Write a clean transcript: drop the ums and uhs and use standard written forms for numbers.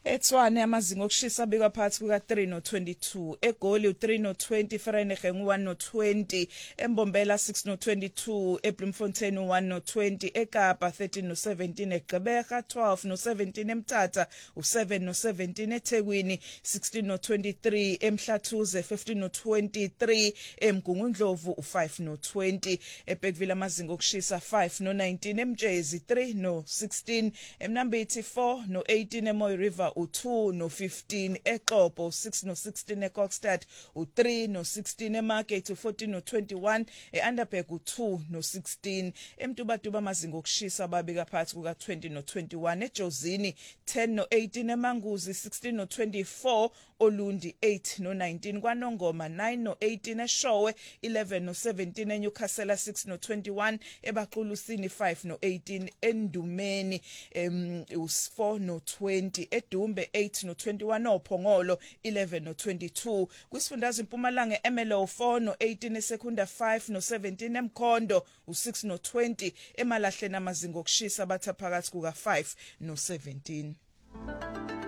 eTshwane amazinga okushisa abika phakathi kuka 3 no 22, eGoli u3 no 20, Vereeniging u1 no 20, eMbombela 6 no 22, eBloemfontein u1 no 20, eKapa 13 no 17, eGqeberha 12 no 17, eMthatha u7 no 17, eThekwini 16 no 23, eMhlathuze 15 no 23, eMgungundlovu u5 no 20, eBergville amazinga okushisa 5 no 19, eMtshezi 3 no 16, eMnambithi 4 no 18, eMoy River u2 no 15, eXhopo 6 no 16, eKokstad u3 no 16, eMarket u14 no 21, eAnderberg u2 no 16, eMtubatuba amazinga okushisa ababika phakathi kuka 20 no 21, eJozini 10 no 18, eManguzi 16 no 24, Olundi 8 no 19, kwaNongoma 9 no 18, eShowe 11 no 17, eNewcastle 6 no 21, eBaquluthini 5 no 18, eNdumeni u4 no 20, eDumbe 8 no 21, oPhongolo 11 no 22, kwisifundazwe iMpumalanga eMelo 4 no 18, eSekunda 5 no 17, eMkhondo u6 no 20, eMalahleni amazinga okushisa abatha phakathi kuka 5 no 17.